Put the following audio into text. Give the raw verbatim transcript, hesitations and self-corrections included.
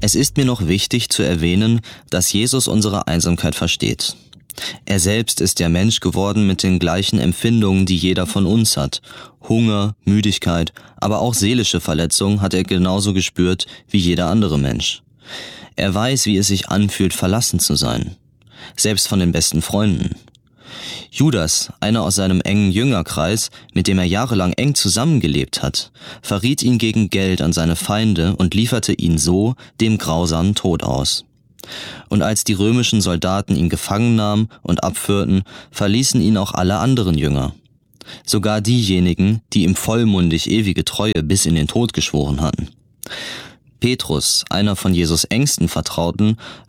Es ist mir noch wichtig zu erwähnen, dass Jesus unsere Einsamkeit versteht. Er selbst ist ja Mensch geworden mit den gleichen Empfindungen, die jeder von uns hat. Hunger, Müdigkeit, aber auch seelische Verletzungen hat er genauso gespürt wie jeder andere Mensch. Er weiß, wie es sich anfühlt, verlassen zu sein. Selbst von den besten Freunden. Judas, einer aus seinem engen Jüngerkreis, mit dem er jahrelang eng zusammengelebt hat, verriet ihn gegen Geld an seine Feinde und lieferte ihn so dem grausamen Tod aus. Und als die römischen Soldaten ihn gefangen nahmen und abführten, verließen ihn auch alle anderen Jünger. Sogar diejenigen, die ihm vollmundig ewige Treue bis in den Tod geschworen hatten. Petrus, einer von Jesus engsten Vertrauten,